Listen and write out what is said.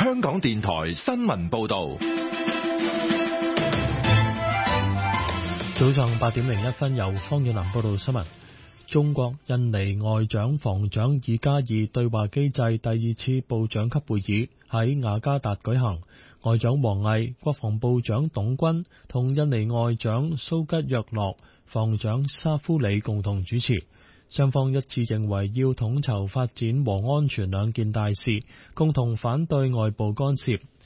香港電台新聞報道。 早上8:01由方遠南報道新聞。中國印尼外長防長2+2對話機制第2次部長級會議喺雅加達舉行，外長王毅、國防部長董軍同印尼外長蘇吉約諾、防長沙夫里共同主持。雙方一致認為要統籌發展和安全兩件大事，共同反對外部干涉，